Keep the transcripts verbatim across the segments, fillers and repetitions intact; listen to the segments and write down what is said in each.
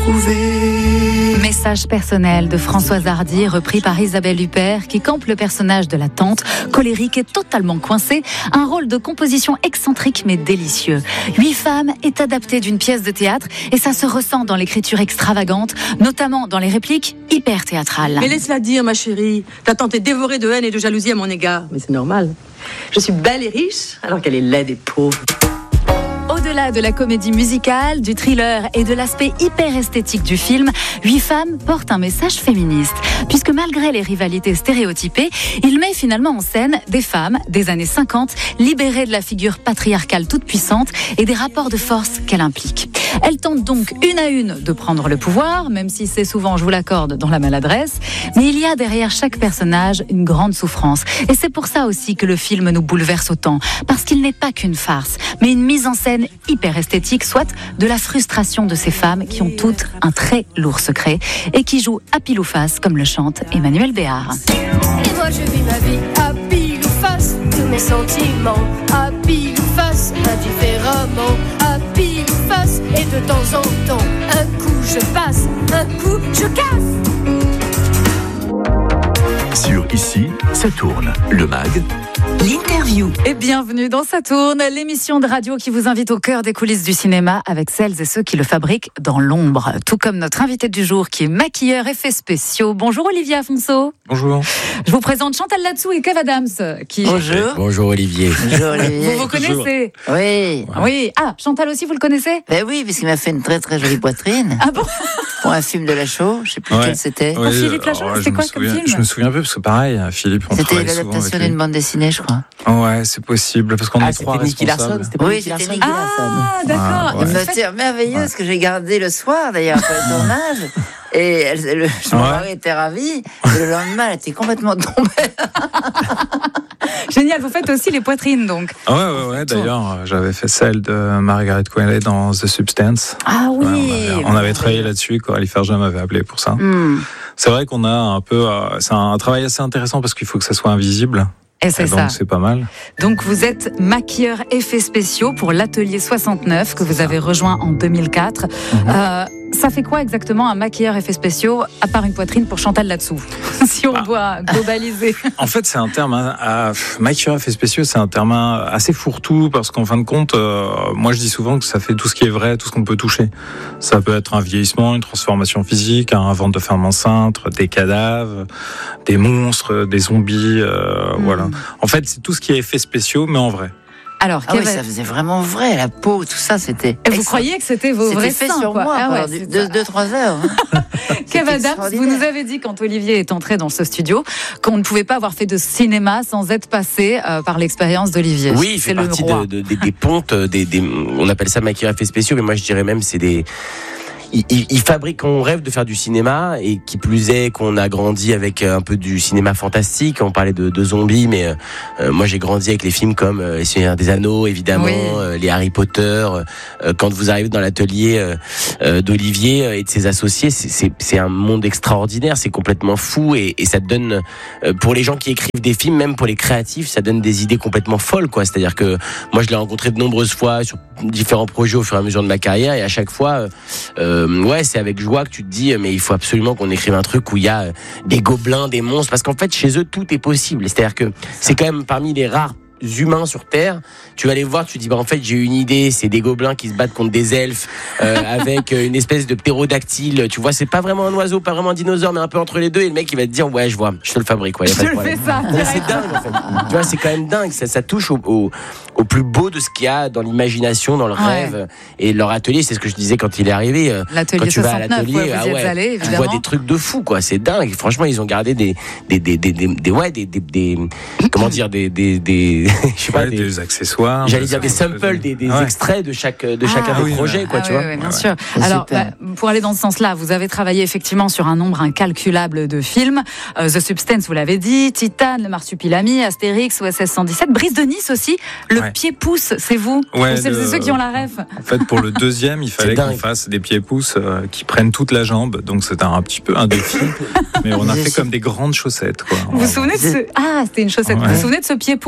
retrouver. Message personnel de Françoise Hardy, repris par Isabelle Huppert, qui campe le personnage de la tante, colérique et totalement coincée. Un rôle de composition excentrique mais délicieux. Huit femmes est adapté d'une pièce de théâtre et ça se ressent dans l'écriture extravagante, notamment dans les répliques hyper théâtrales. Mais laisse-la dire, ma chérie. Ta tante est dévorée de haine et de jalousie à mon égard. Mais c'est normal. Je suis belle et riche, alors qu'elle est laide et pauvre. Au-delà de la comédie musicale, du thriller et de l'aspect hyper esthétique du film, Huit femmes porte un message féministe. Puisque malgré les rivalités stéréotypées, il met finalement en scène des femmes des années cinquante, libérées de la figure patriarcale toute puissante et des rapports de force qu'elle implique. Elles tentent donc une à une de prendre le pouvoir, même si c'est souvent, je vous l'accorde, dans la maladresse. Mais il y a derrière chaque personnage une grande souffrance. Et c'est pour ça aussi que le film nous bouleverse autant. Parce qu'il n'est pas qu'une farce, mais une mise en scène hyper esthétique, soit de la frustration de ces femmes qui ont toutes un très lourd secret et qui jouent à pile ou face, comme le chante Emmanuel Béard. Et moi je vis ma vie à pile ou face, tous mes sentiments à pile ou face, indifféremment à pile ou face, et de temps en temps, un coup je passe, un coup je casse. Sur Ici, ça tourne. Le mag. L'interview. Et bienvenue dans Ça tourne, l'émission de radio qui vous invite au cœur des coulisses du cinéma avec celles et ceux qui le fabriquent dans l'ombre. Tout comme notre invité du jour qui est maquilleur effets spéciaux. Bonjour Olivier Afonso. Bonjour. Je vous présente Chantal Latsou et Kev Adams. Qui... Bonjour. Bonjour Olivier. Bonjour Olivier. Vous vous connaissez? Oui. Oui. Ah, Chantal aussi, vous le connaissez? Ben oui, puisqu'il m'a fait une très très jolie poitrine. Ah bon? Pour un film de Lachaud, je sais plus Ouais. lequel c'était. Ouais, Pour Philippe Lachaud, alors, c'était je quoi me comme souviens- film? Je me souviens un peu parce que pareil, Philippe, on C'était travaille souvent l'adaptation avec d'une lui. bande dessinée, je crois. Ouais, c'est possible parce qu'on Ah, est trois c'était Nicky Larson, responsables. c'était pas Oui, Nicky c'était Larson. Nicky Larson. Ah, d'accord. Ah, Et ouais. vous Une faites- matière merveilleuse Ouais. que j'ai gardée le soir d'ailleurs après le tournage. Et elle, elle, mon Ouais. mari était ravi. Et le lendemain, elle était complètement tombée. Génial, vous faites aussi les poitrines donc. Ah ouais, ouais, ouais. D'ailleurs, euh, j'avais fait celle de Margaret Qualley dans The Substance. Ah oui. Ouais, on avait, on avait travaillé là-dessus. Coralie Ferget m'avait appelé pour ça. Hmm. C'est vrai qu'on a un peu, euh, c'est un travail assez intéressant parce qu'il faut que ça soit invisible. Et c'est Et ça. donc c'est pas mal. Donc vous êtes maquilleur effets spéciaux pour l'atelier soixante-neuf que vous avez rejoint en deux mille quatre. Mhm. Euh, ça fait quoi exactement un maquilleur effets spéciaux à part une poitrine pour Chantal Latsou? Si on Ah. doit globaliser. En fait, c'est un terme, hein, à, maquilleur effets spéciaux, c'est un terme hein, assez fourre-tout parce qu'en fin de compte, euh, moi je dis souvent que ça fait tout ce qui est vrai, tout ce qu'on peut toucher. Ça peut être un vieillissement, une transformation physique, un ventre de femme enceinte, des cadavres, des monstres, des zombies, euh, Mm. voilà. En fait, c'est tout ce qui est effets spéciaux, mais en vrai. Alors, Ah oui, Kev- ça faisait vraiment vrai, la peau, tout ça, c'était. Et vous extra- croyez que c'était vos vrais C'était fait seins, sur quoi. moi Ah ouais, pendant c'est deux, ça. deux, trois heures. hein. Kev C'était Adams, vous extraordinaire. nous avez dit quand Olivier est entré dans ce studio qu'on ne pouvait pas avoir fait de cinéma sans être passé euh, par l'expérience d'Olivier. Oui, il c'est fait le partie roi. de, de- des, des pontes, des, des, on appelle ça maquilleur effets spéciaux, mais moi je dirais même c'est des... Il, il, il fabrique, on rêve de faire du cinéma, et qui plus est qu'on a grandi avec un peu du cinéma fantastique. On parlait de, de zombies, mais euh, moi j'ai grandi avec les films comme euh, Les Seigneurs des Anneaux, évidemment, Oui. euh, les Harry Potter. Euh, quand vous arrivez dans l'atelier euh, euh, d'Olivier euh, et de ses associés, c'est, c'est, c'est un monde extraordinaire, c'est complètement fou, et, et ça donne, euh, pour les gens qui écrivent des films, même pour les créatifs, ça donne des idées complètement folles, quoi. C'est-à-dire que moi je l'ai rencontré de nombreuses fois sur différents projets au fur et à mesure de ma carrière, et à chaque fois, euh, ouais, c'est avec joie que tu te dis, mais il faut absolument qu'on écrive un truc où il y a des gobelins, des monstres, parce qu'en fait chez eux tout est possible. C'est-à-dire que c'est quand même parmi les rares humains sur Terre, tu vas les voir, tu te dis bah en fait j'ai une idée, c'est des gobelins qui se battent contre des elfes euh, avec une espèce de ptérodactyle, tu vois, c'est pas vraiment un oiseau, pas vraiment un dinosaure, mais un peu entre les deux, et le mec il va te dire ouais je vois, je te le fabrique, ouais, y a pas Je de le problème. fais ça, Non, mais c'est dingue en fait. Tu vois, c'est quand même dingue, ça, ça touche au, au, au plus beau de ce qu'il y a dans l'imagination, dans le Ouais. rêve, et leur atelier, c'est ce que je disais quand il est arrivé. euh, L'atelier quand tu vas à soixante-neuf, l'atelier, ouais, vous ah y êtes ouais, allé, tu vois évidemment. des trucs de fou, quoi. C'est dingue. Franchement, ils ont gardé des, des, des, des, des, des ouais, des, des, des, comment dire, des, des, des, je sais pas, Ouais, des, des accessoires. j'allais dire des samples, des, des Ouais. extraits de chaque, de chacun Ah, des oui, projets, ouais. quoi, Ah tu oui, vois. oui, bien Ouais. sûr. C'est Alors, super. bah, pour aller dans ce sens-là, vous avez travaillé effectivement sur un nombre incalculable de films. Euh, The Substance, vous l'avez dit, Titane, Le Marsupilami, Astérix, O S S cent dix-sept, Brise de Nice aussi. Le Ouais. pied-pouce, c'est vous? Ouais, Ou c'est le- ceux qui ont la ref? En fait, pour le deuxième, il fallait qu'on dingue. fasse des pieds-pouces euh, qui prennent toute la jambe. Donc, c'était un petit peu un défi. Mais on a fait comme des grandes chaussettes, quoi. Vous vous souvenez de ce... Ah, c'était une chaussette. Ouais. Vous vous souvenez de ce pied-pouce dans Brise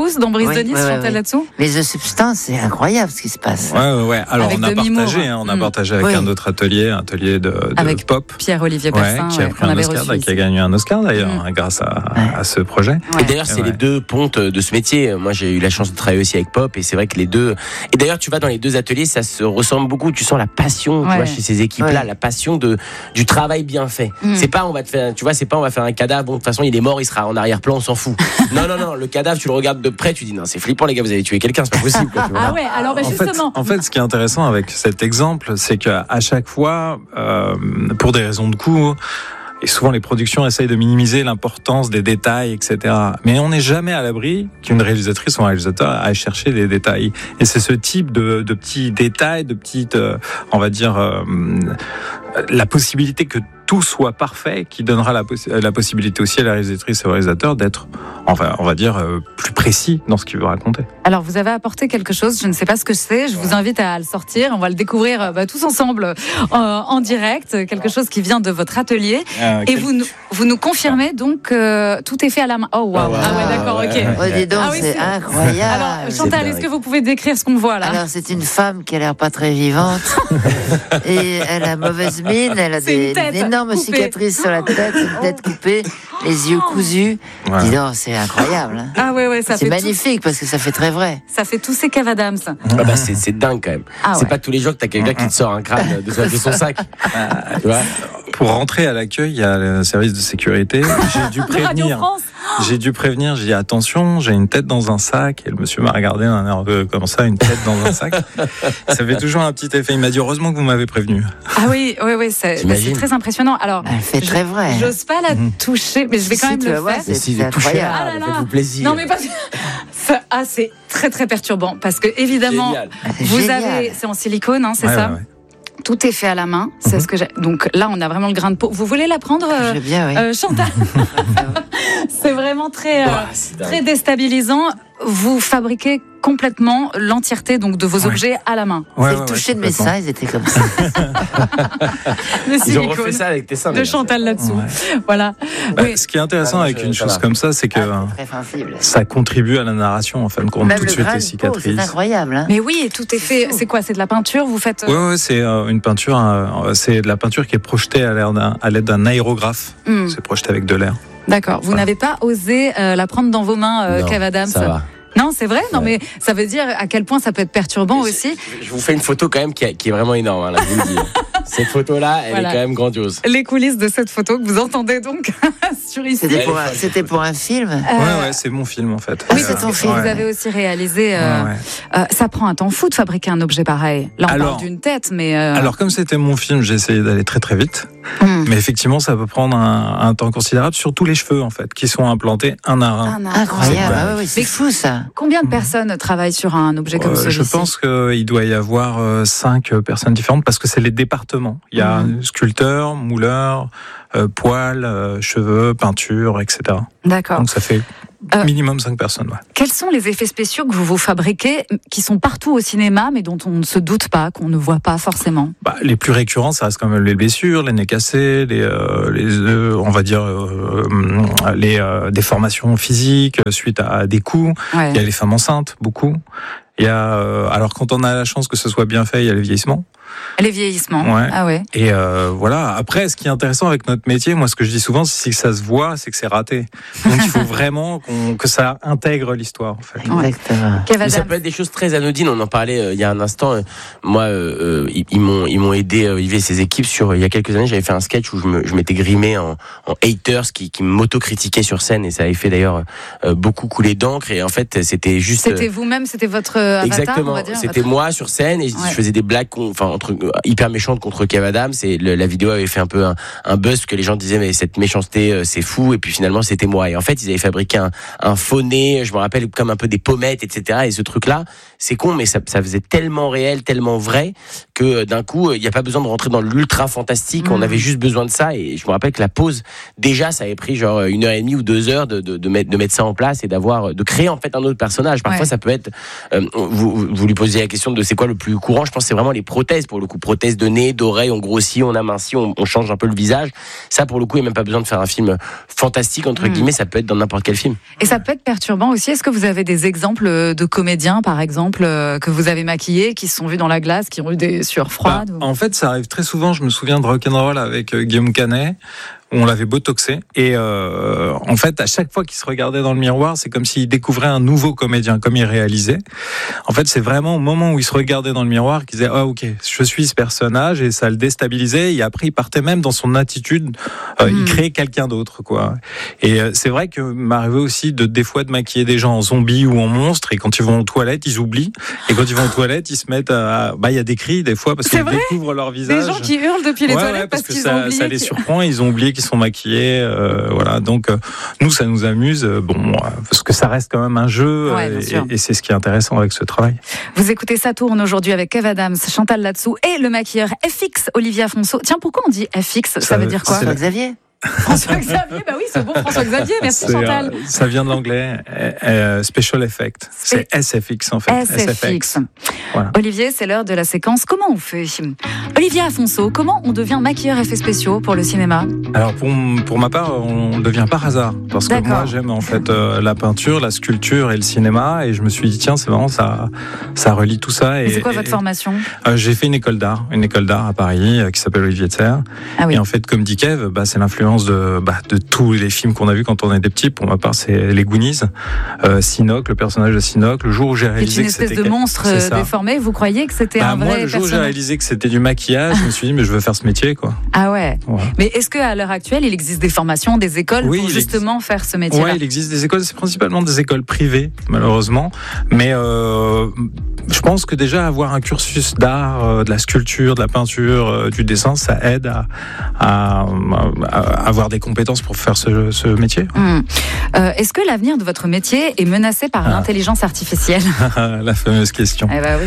Louise oui, Denis, oui, Chantal oui. là-dessous. Mais The Substance, c'est incroyable ce qui se passe. Ouais, ouais, ouais. Alors, Avec on a Demi Moore. partagé, hein, on a Mm. partagé avec Oui. un autre atelier, un atelier de, de Avec pop. Pierre-Olivier Ouais, Persin, qui a ouais, pris qu'on un avait Oscar, reçu qui a ici. gagné un Oscar d'ailleurs, Mm. hein, grâce à, Ouais. à ce projet. Ouais. Et d'ailleurs, c'est Ouais. les deux pontes de ce métier. Moi, j'ai eu la chance de travailler aussi avec Pop, et c'est vrai que les deux. Et d'ailleurs, tu vas dans les deux ateliers, ça se ressemble beaucoup. Tu sens la passion, tu Ouais. vois, chez ces équipes-là, Ouais. la passion de du travail bien fait. Mm. C'est pas, on va te faire, tu vois, c'est pas, on va faire un cadavre. Bon, de toute façon, il est mort, il sera en arrière-plan, on s'en fout. non, non, non. Le cadavre, tu le regardes de près, tu dis non, c'est flippant, les gars, vous avez tué quelqu'un, c'est pas possible. Quoi, tu vois. Ah ouais, alors bah, En fait, justement. en fait, ce qui est intéressant avec cet exemple, c'est qu'à chaque fois, euh, pour des raisons de coût, et souvent les productions essayent de minimiser l'importance des détails, et cetera. Mais on n'est jamais à l'abri qu'une réalisatrice ou un réalisateur aille chercher des détails. Et c'est ce type de, de petits détails, de petites, euh, on va dire, euh, la possibilité que tout soit parfait, qui donnera la, possi- la possibilité aussi à la réalisatrice et au réalisateur d'être, enfin, on va dire, euh, plus précis dans ce qu'il veut raconter. Alors, vous avez apporté quelque chose, je ne sais pas ce que c'est, je vous invite à le sortir, on va le découvrir euh, bah, tous ensemble euh, en direct, quelque chose qui vient de votre atelier. Euh, Et vous nous, vous nous confirmez donc que tout est fait à la main. Oh waouh, Ah ouais. ah ouais, d'accord, ok. Ouais. Oh, dis donc, Ah oui, c'est c'est- incroyable. Alors, Chantal, dingue. est-ce que vous pouvez décrire ce qu'on voit là? Alors, c'est une femme qui a l'air pas très vivante. Et elle a mauvaise mine, elle a C'est une des tête une énorme coupée. cicatrice sur la tête, une tête coupée, les yeux cousus. Voilà. Dis donc, c'est incroyable. hein. Ah ouais, ouais, ça C'est fait, magnifique parce que ça fait très vrai. tout, ça fait tous ces Kev Adams. Ah bah, c'est, c'est dingue quand même. Ah c'est ouais. pas tous les jours que t'as quelqu'un qui te sort un crâne de, de son sac. tu vois. Pour rentrer à l'accueil, il y a le service de sécurité. J'ai dû Radio prévenir. France. J'ai dû prévenir. J'ai dit attention, j'ai une tête dans un sac. Et le monsieur m'a regardé d'un air de comme ça, une tête dans un sac. Ça fait toujours un petit effet. Il m'a dit heureusement que vous m'avez prévenu. Ah oui, oui, oui, c'est, bah, T'imagines c'est très impressionnant. Alors, Elle fait je- très vrai. j'ose pas la toucher, mais je vais Si, quand si, même tu le vas voir, faire. c'est- Mais si, c'est de toucher incroyable. Ah là là. faites-vous plaisir. Non mais pas. Ça- Ah, c'est très très perturbant parce que évidemment, Génial. C'est vous génial. avez, c'est en silicone, hein, c'est Ouais, ça. ouais, ouais. Tout est fait à la main. C'est Mhm. ce que j'ai. Donc là, on a vraiment le grain de peau. Vous voulez la prendre, euh, Je veux bien, oui. euh, Chantal? C'est vraiment très, euh, Ouah, c'est dingue. très déstabilisant. Vous fabriquez complètement l'entièreté donc de vos Ouais. objets à la main. Ouais, C'est ouais, le ouais, toucher de mes complètement. seins, ils étaient comme ça. Le Ils ont silicone refait ça avec tes seins. de d'ailleurs. Chantal là-dessous. Ouais. Voilà. Bah, Oui. Ce qui est intéressant Ah, avec je- une ça chose va. comme ça, c'est que Ah, c'est très sensible. ça contribue à la narration. En fin de compte, Même tout de le suite grain les de peau, cicatrices. c'est incroyable. Hein. Mais oui, tout est fait. fou. C'est quoi? C'est de la peinture? Vous faites? Ouais, ouais, c'est euh, une peinture. euh, c'est de la peinture qui est projetée à l'air d'un- à l'aide d'un aérographe. Hmm, C'est projeté avec de l'air. D'accord. Vous Voilà. n'avez pas osé euh, la prendre dans vos mains, euh, Non, Kev Adams? ça va. Non, c'est vrai. Non, Ouais. mais ça veut dire à quel point ça peut être perturbant Je- aussi. Je, je vous fais une photo quand même qui, est- qui est vraiment énorme. Hein, là, je vous le dis. Cette photo-là, elle Voilà. est quand même grandiose. Les coulisses de cette photo que vous entendez donc sur ici. C'était Elle pour, est un- folle, c'était cette pour un film. Euh, Ouais, ouais, c'est mon film en fait. Oui, Euh, c'est ton Et film. vous ouais. avez aussi réalisé. euh, Ouais, ouais. euh, ça prend un temps fou de fabriquer un objet pareil. Là, on Alors- parle d'une tête, mais. euh, Alors comme c'était mon film, j'ai essayé d'aller très très vite. hmm. Mais effectivement, ça peut prendre un, un temps considérable, surtout les cheveux en fait, qui sont implantés un à un. Un an. Incroyable. Ouais. Ah oui, c'est Mais- fou ça. Combien de personnes travaillent sur un objet comme Euh, celui-ci? je pense qu'il doit y avoir euh, cinq personnes différentes parce que c'est les départements. Il y a Mhm. sculpteur, mouleur, euh, poils, euh, cheveux, peinture, et cetera. D'accord. Donc ça fait Euh, minimum cinq personnes. Ouais. Quels sont les effets spéciaux que vous vous fabriquez, qui sont partout au cinéma, mais dont on ne se doute pas, qu'on ne voit pas forcément? Bah, les plus récurrents, ça reste quand même les blessures, les nez cassés, les, euh, les euh, on va dire euh, les euh, déformations physiques euh, suite à des coups. Ouais. Il y a les femmes enceintes, beaucoup. Il y a euh, alors quand on a la chance que ce soit bien fait, il y a le vieillissement. Les vieillissements. Ouais. Ah ouais. Et euh, voilà. Après, ce qui est intéressant avec notre métier, moi, ce que je dis souvent, c'est que ça se voit, c'est que c'est raté. Donc, il faut vraiment qu'on, que ça intègre l'histoire, en fait. Exactement. Kev Mais ça Adams. peut être des choses très anodines. On en parlait euh, il y a un instant. Euh, moi, euh, euh, ils, ils m'ont ils m'ont aidé, euh, Yves et ses équipes sur. Il y a quelques années, j'avais fait un sketch où je, me, je m'étais grimé en, en haters qui, qui m'autocritiquaient sur scène et ça avait fait d'ailleurs euh, beaucoup couler d'encre. Et en fait, c'était juste. C'était vous-même, c'était votre euh, avatar, Exactement. on va dire. C'était votre- moi sur scène et je, Ouais. je faisais des blagues, con- enfin entre euh, hyper méchantes contre Kev Adams et le- la vidéo avait fait un peu un, un buzz parce que les gens disaient mais cette méchanceté euh, c'est fou et puis finalement c'était moi et en fait ils avaient fabriqué un, un faux nez, je me rappelle comme un peu des pommettes et cetera et ce truc là c'est con mais ça, ça faisait tellement réel, tellement vrai que d'un coup, il n'y a pas besoin de rentrer dans l'ultra fantastique. Mmh. On avait juste besoin de ça. Et je me rappelle que la pause, déjà, ça avait pris genre une heure et demie ou deux heures de, de, de, mettre, de mettre ça en place et d'avoir, de créer en fait un autre personnage. Parfois, ouais. ça peut être. Euh, vous, vous lui posez la question de c'est quoi le plus courant. Je pense que c'est vraiment les prothèses pour le coup, prothèses de nez, d'oreilles. On grossit, on amincit, on, on change un peu le visage. Ça, pour le coup, il n'y a même pas besoin de faire un film fantastique entre mmh. guillemets. Ça peut être dans n'importe quel film. Et ça peut être perturbant aussi. Est-ce que vous avez des exemples de comédiens, par exemple, que vous avez maquillés, qui se sont vus dans la glace, qui ont eu des sueurs froides? Bah, ou... En fait, ça arrive très souvent. Je me souviens de Rock'n'Roll avec euh, Guillaume Canet. On l'avait botoxé et euh, en fait à chaque fois qu'il se regardait dans le miroir, c'est comme s'il découvrait un nouveau comédien, comme il réalisait. En fait, c'est vraiment au moment où il se regardait dans le miroir qu'il disait ah ok, je suis ce personnage, et ça le déstabilisait. Et après, il partait même dans son attitude, euh, mmh. il créait quelqu'un d'autre quoi. Et euh, c'est vrai que m'arrivait aussi de des fois de maquiller des gens en zombies ou en monstres, et quand ils vont aux toilettes, ils oublient. Et quand ils vont aux toilettes, ils se mettent à bah il y a des cris des fois parce qu'ils découvrent leur visage. Des gens qui hurlent depuis les ouais, toilettes ouais, parce, parce que qu'ils ça, ont oublié. Ça les surprend, ils ont oublié qui sont maquillés, euh, voilà. Donc euh, nous, ça nous amuse, euh, bon, euh, parce que ça reste quand même un jeu, ouais, euh, et, et c'est ce qui est intéressant avec ce travail. Vous écoutez Ça tourne aujourd'hui avec Kev Adams, Chantal Latsou et le maquilleur F X Olivier Afonso. Tiens, pourquoi on dit F X? Ça, ça veut dire quoi? François Xavier. François Xavier, bah oui, c'est bon, François Xavier, merci c'est, Chantal. Euh, ça vient de l'anglais, euh, euh, Special Effect. C'est S F X en fait. S F X. Voilà. Olivier, c'est l'heure de la séquence. Comment on fait? Olivier Afonso, comment on devient maquilleur effets spéciaux pour le cinéma? Alors pour, pour ma part, on ne devient par hasard. Parce que D'accord. moi, j'aime en fait euh, la peinture, la sculpture et le cinéma. Et je me suis dit, tiens, c'est marrant, ça, ça relie tout ça. Et, et c'est quoi et, votre formation? euh, J'ai fait une école d'art, une école d'art à Paris euh, qui s'appelle Olivier Serre. Ah oui. Et en fait, comme dit Kev, bah, c'est l'influence de, bah, de tous les films qu'on a vus quand on était petit. Pour ma part, c'est les Goonies, euh, Sinoc, le personnage de Sinoc. Le jour où j'ai réalisé que c'était... C'est une espèce de monstre déformé. Vous croyez que c'était bah, un vrai moi, le jour où j'ai réalisé que c'était du maquillage, je me suis dit, mais je veux faire ce métier, quoi. Ah ouais. ouais. Mais est-ce qu'à l'heure actuelle, il existe des formations, des écoles oui, pour justement existe... faire ce métier-là? Oui, il existe des écoles. C'est principalement des écoles privées, malheureusement. Mais euh, je pense que déjà avoir un cursus d'art, euh, de la sculpture, de la peinture, euh, du dessin, ça aide à, à, à avoir des compétences pour faire ce, ce métier. Hum. Euh, est-ce que l'avenir de votre métier est menacé par ah. l'intelligence artificielle? La fameuse question. Eh ben oui.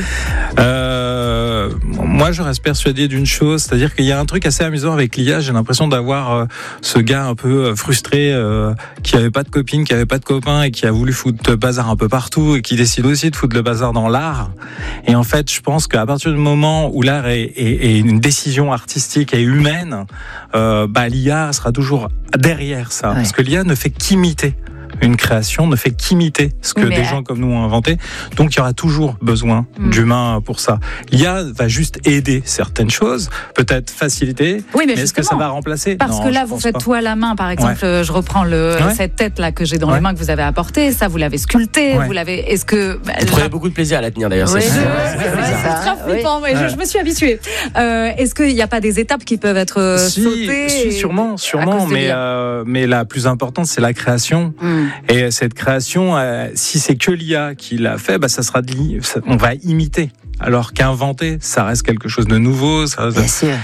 Euh, moi, je reste persuadé d'une chose, c'est-à-dire qu'il y a un truc assez amusant avec l'I A. J'ai l'impression d'avoir euh, ce gars un peu euh, frustré, euh, qui avait pas de copine, qui avait pas de copain et qui a voulu foutre le bazar un peu partout et qui décide aussi de foutre le bazar dans l'art. Et en fait, je pense qu'à partir du moment où l'art est, est, est une décision artistique et humaine, euh, bah, l'I A sera toujours derrière ça, ouais. parce que l'I A ne fait qu'imiter. Une création ne fait qu'imiter ce que oui, des gens comme nous ont inventé. Donc il y aura toujours besoin mmh. d'humains pour ça. L'I A va juste aider certaines choses, peut-être faciliter, oui, mais, mais est-ce que ça va remplacer? Parce non, que là, vous faites pas. tout à la main, par exemple, ouais. je reprends le, ouais. cette tête-là que j'ai dans ouais. les mains que vous avez apportée, ça vous l'avez sculptée, ouais. vous l'avez... Est-ce que... Vous là... prenez beaucoup de plaisir à la tenir d'ailleurs. Oui, c'est, c'est, c'est, c'est, c'est, c'est très flippant, oui. je, je me suis habituée. Euh, est-ce qu'il n'y a pas des étapes qui peuvent être si, sautées? Si, sûrement, sûrement, mais, euh, mais la plus importante, c'est la création. Mm. Et cette création, euh, si c'est que l'I A qui l'a fait, bah, ça sera de l'I A, on va imiter. Alors qu'inventer, ça reste quelque chose de nouveau. Ça reste... Bien sûr.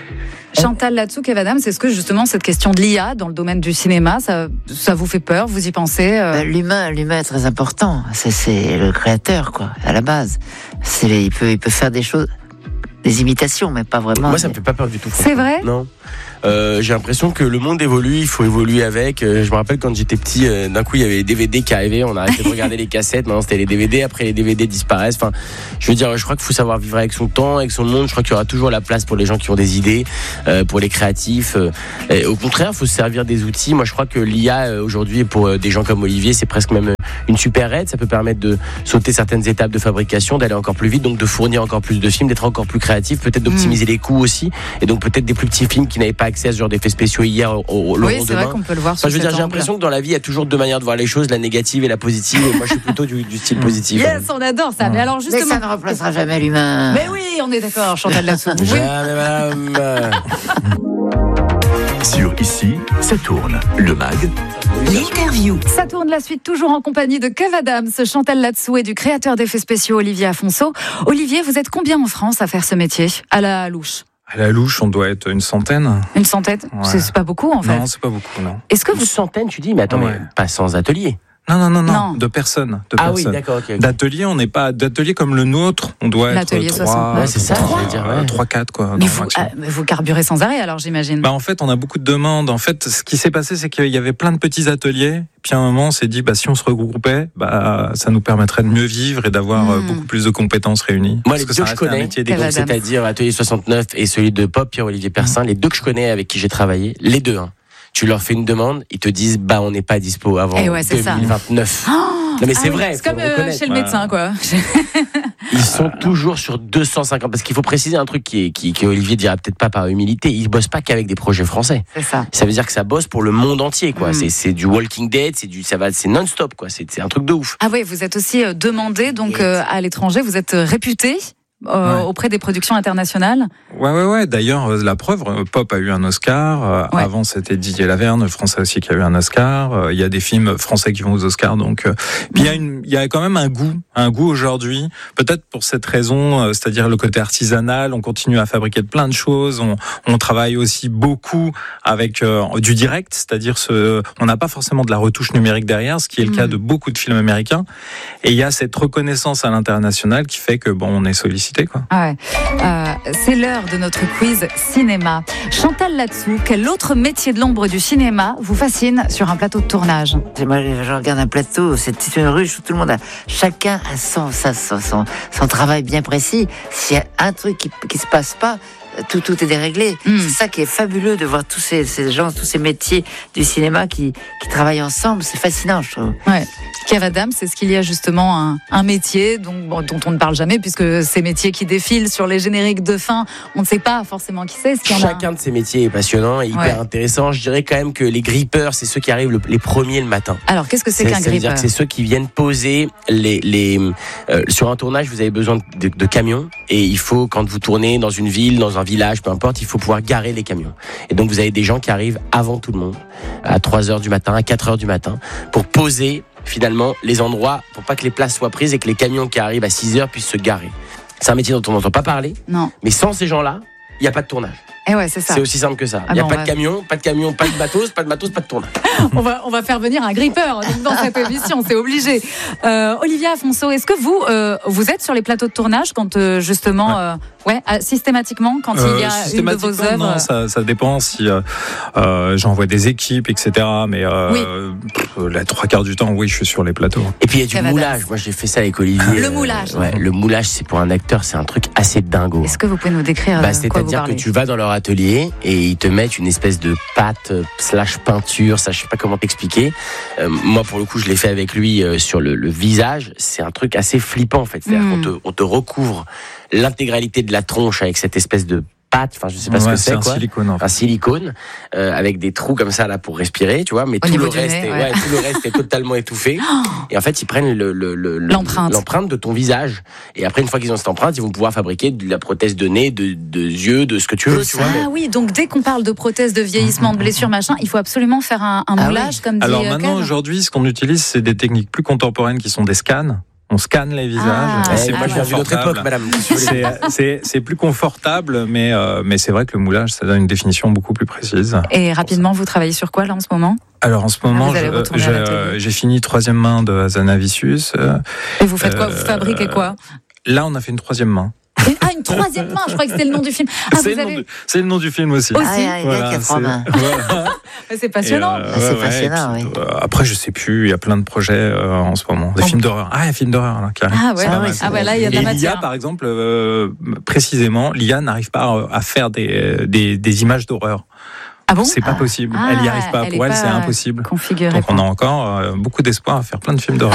Chantal Latsou, Kev Adams, est-ce que justement cette question de l'I A dans le domaine du cinéma, ça, ça vous fait peur? Vous y pensez? euh... L'humain, l'humain est très important. C'est, c'est le créateur, quoi, à la base. C'est, il peut, il peut faire des choses, des imitations, mais pas vraiment. Moi, ça me fait pas peur du tout. C'est vrai? Non. Euh, j'ai l'impression que le monde évolue, il faut évoluer avec. Euh, je me rappelle quand j'étais petit, euh, d'un coup il y avait les D V D qui arrivaient, on arrêtait de regarder les cassettes, maintenant c'était les D V D, après les D V D disparaissent. Enfin, je veux dire, je crois qu'il faut savoir vivre avec son temps, avec son monde. Je crois qu'il y aura toujours la place pour les gens qui ont des idées, euh, pour les créatifs. Euh, et au contraire, il faut se servir des outils. Moi, je crois que l'I A euh, aujourd'hui, pour euh, des gens comme Olivier, c'est presque même une super aide. Ça peut permettre de sauter certaines étapes de fabrication, d'aller encore plus vite, donc de fournir encore plus de films, d'être encore plus créatif, peut-être d'optimiser mmh. les coûts aussi, et donc peut-être des plus petits films qui n'avaient pas accès à ce genre d'effets spéciaux hier au, au oui, c'est vrai demain. qu'on peut le voir. Enfin, je veux dire, j'ai l'impression que dans la vie, il y a toujours deux manières de voir les choses, la négative et la positive. Et moi, je suis plutôt du, du style positif. Yes, on adore ça. Mais alors justement, mais ça ne remplacera jamais l'humain. Mais oui, on est d'accord, Chantal Latsou. Jamais, madame. Sur Ici, ça tourne. Le mag. L'interview. Ça tourne la suite, toujours en compagnie de Kev Adams, Chantal Latsou et du créateur d'effets spéciaux Olivier Afonso. Olivier, vous êtes combien en France à faire ce métier, à la louche? À la louche, on doit être une centaine. Une centaine ouais. c'est, c'est pas beaucoup, en fait. Non, c'est pas beaucoup, non. Est-ce que une vous... centaine, tu dis? Mais attends, ouais. mais pas sans atelier. Non, non, non, non, Non. de personnes. De Ah oui, personnes. d'accord, ok. ok. D'atelier, on n'est pas d'atelier comme le nôtre. On doit être L'atelier trois, soixante. Ouais, c'est ça, trois, j'allais dire, ouais. trois, quatre, quoi. Mais grand vous, maximum. ah, mais vous carburez sans arrêt alors, j'imagine. Bah en fait, on a beaucoup de demandes. En fait, ce qui s'est passé, c'est qu'il y avait plein de petits ateliers. Puis à un moment, on s'est dit, bah si on se regroupait, bah ça nous permettrait de mieux vivre et d'avoir Mmh. euh, beaucoup plus de compétences réunies. Moi, Parce les que deux ça que je reste un connais, métier Kev d'équipe. Adams. c'est-à-dire Atelier soixante-neuf et celui de Pop, Pierre-Olivier Persin, les deux que je connais avec qui j'ai travaillé, les deux, hein, tu leur fais une demande, ils te disent, bah on n'est pas dispo avant Eh ouais, c'est ça. deux mille vingt-neuf. Oh Non mais Ah c'est oui, vrai, c'est faut comme le euh, reconnaître. chez le médecin, quoi. Ils sont toujours sur deux cent cinquante, parce qu'il faut préciser un truc qui est, qui, que Olivier dira peut-être pas par humilité, ils bossent pas qu'avec des projets français. C'est ça. Ça veut dire que ça bosse pour le monde entier, quoi. Mm. C'est, c'est du Walking Dead, c'est du, ça va, c'est non-stop, quoi. C'est, c'est un truc de ouf. Ah oui, vous êtes aussi euh, demandé donc euh, à l'étranger, vous êtes euh, réputé euh, Ouais. auprès des productions internationales. Ouais, ouais, ouais. D'ailleurs, euh, la preuve, euh, Pop a eu un Oscar. Euh, Ouais. Avant, c'était Didier Laverne, le français aussi, qui a eu un Oscar. Euh, Il y a des films français qui vont aux Oscars. Donc, euh, puis il y a une, il y a quand même un goût, un goût aujourd'hui. Peut-être pour cette raison, euh, c'est-à-dire le côté artisanal. On continue à fabriquer plein de choses. On, on travaille aussi beaucoup avec euh, du direct, c'est-à-dire ce, on n'a pas forcément de la retouche numérique derrière, ce qui est le Mhm. cas de beaucoup de films américains. Et il y a cette reconnaissance à l'international qui fait que bon, on est sollicité, quoi. Ah ouais. Euh, c'est l'heure de notre quiz cinéma. Chantal Latsou, quel autre métier de l'ombre du cinéma vous fascine sur un plateau de tournage? Moi, je regarde un plateau, c'est une ruche où tout le monde a, chacun a son, sa- son, son, son travail bien précis. S'il y a un truc qui, qui se passe pas, tout, tout est déréglé. Mm. C'est ça qui est fabuleux de voir tous ces, ces gens, tous ces métiers du cinéma qui, qui travaillent ensemble. C'est fascinant, je trouve. Ouais. Kev Adams, c'est ce qu'il y a justement un, un métier dont, bon, dont on ne parle jamais, puisque ces métiers qui défilent sur les génériques de fin, on ne sait pas forcément qui c'est. Est-ce qu'il y en a un Chacun de ces métiers est passionnant et hyper Ouais. intéressant. Je dirais quand même que les grippeurs, c'est ceux qui arrivent le- les premiers le matin. Alors, qu'est-ce que c'est qu'un Ça veut dire grippeur? que c'est ceux qui viennent poser les, les euh, sur un tournage. Vous avez besoin de, de camions et il faut, quand vous tournez dans une ville, dans un village, peu importe, il faut pouvoir garer les camions. Et donc vous avez des gens qui arrivent avant tout le monde, à trois heures du matin, à quatre heures du matin, pour poser finalement les endroits, pour pas que les places soient prises et que les camions qui arrivent à six heures puissent se garer. C'est un métier dont on n'entend pas parler, Non. mais sans ces gens-là, il n'y a pas de tournage. Eh ouais, c'est ça. C'est aussi simple que ça. Ah Il n'y a bon, pas ouais. de camion, pas de camion, pas de matos, pas de matos, pas de tournage. On va, on va faire venir un grippeur donc, dans cette émission, c'est obligé. Euh, Olivia Afonso, est-ce que vous, euh, vous êtes sur les plateaux de tournage quand euh, justement, ouais, euh, ouais euh, systématiquement, quand il y a Euh, une de vos systématiquement, œuvres non, ça, ça dépend si euh, euh, j'envoie des équipes, et cetera. Mais euh, Oui. pff, la trois quarts du temps, oui, je suis sur les plateaux. Et puis il y a du Kev Adams. moulage. Moi j'ai fait ça avec Olivier. Le Euh, moulage. Ouais, le moulage, c'est pour un acteur, c'est un truc assez dingo. Est-ce que vous pouvez nous décrire euh, Bah, quoi vous c'est-à-dire que parlez? tu vas dans leur atelier et ils te mettent une espèce de pâte euh, slash peinture, ça je sais pas comment t'expliquer. Euh, moi pour le coup je l'ai fait avec lui euh, sur le, le visage. C'est un truc assez flippant en fait. C'est-à-dire Mm. qu'on te, on te recouvre l'intégralité de la tronche avec cette espèce de pâte. Enfin je sais pas ce Ouais, que c'est, un quoi. silicone. En fait. Un silicone euh, avec des trous comme ça là pour respirer, tu vois, mais Au tout niveau le du reste, nez, est, ouais. ouais, tout le reste est totalement étouffé. Et en fait, ils prennent le, le, le- le- L'empreinte. l'empreinte de ton visage. Et après, une fois qu'ils ont cette empreinte, ils vont pouvoir fabriquer de la prothèse de nez, de, de yeux, de ce que tu veux, tu vois. Ah oui, donc dès qu'on parle de prothèses, de vieillissement, de blessures, machin, il faut absolument faire un, un Ah moulage, oui. comme dit Alors euh, maintenant, Kev. aujourd'hui, ce qu'on utilise, c'est des techniques plus contemporaines qui sont des scans. On scanne les visages. Ah, et Eh, c'est moi, ah, je plus viens d'une autre confortable. époque, madame. C'est, c'est, c'est plus confortable, mais, euh, mais c'est vrai que le moulage, ça donne une définition beaucoup plus précise. Et rapidement, vous travaillez sur quoi là en ce moment? Alors en ce moment, vous allez je- retourner à j'ai, l'atelier. euh, j'ai fini troisième main de Hazanavicius. Euh, Et vous faites quoi? Vous Euh, fabriquez quoi? Là, on a fait une troisième main. Et- Ah, une troisième main, je crois que c'était le nom du film. Ah, c'est, vous le nom avez... du, c'est le nom du film aussi. Aussi. Ah, il y a un gars qui a trois c'est- mains. voilà. C'est passionnant. Et, euh, Ah, c'est ouais, ouais, passionnant, et puis, oui. euh, après, je sais plus, il y a plein de projets euh, en ce moment. Des Bon. films d'horreur. Ah, il y a un film d'horreur là, qui arrive. Ah ouais, C'est pas Ah mal. ouais, ah ouais, là il y a de Et la l'I A, matière. par exemple, euh, précisément, l'I A n'arrive pas à- à faire des, des, des images d'horreur. Ah bon? C'est pas possible. Ah, elle n'y arrive pas. elle Pour est elle, c'est pas impossible. Configuré. Donc on a encore euh, beaucoup d'espoir à faire plein de films d'horreur.